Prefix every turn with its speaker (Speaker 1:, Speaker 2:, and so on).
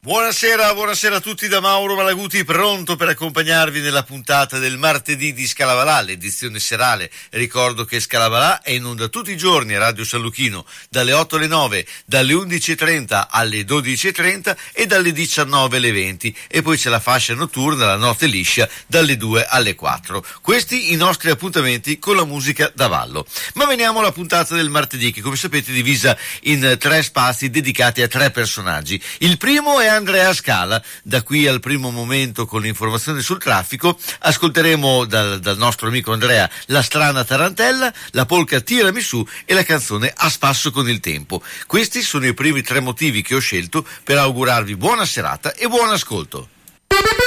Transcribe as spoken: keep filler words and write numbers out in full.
Speaker 1: Buonasera, buonasera a tutti da Mauro Malaguti, pronto per accompagnarvi nella puntata del martedì di Scalavalà, l'edizione serale. Ricordo che Scalavalà è in onda tutti i giorni a Radio San Luchino, dalle otto alle nove, dalle undici e trenta alle dodici e trenta e dalle diciannove alle venti, e poi c'è la fascia notturna, la notte liscia, dalle due alle quattro. Questi i nostri appuntamenti con la musica da ballo. Ma veniamo alla puntata del martedì, che come sapete è divisa in tre spazi dedicati a tre personaggi. Il primo è Andrea Scala. Da qui al primo momento, con l'informazione sul traffico, ascolteremo dal, dal nostro amico Andrea La strana tarantella, la polka Tiramisù e la canzone A spasso con il tempo. Questi sono i primi tre motivi che ho scelto per augurarvi buona serata e buon ascolto.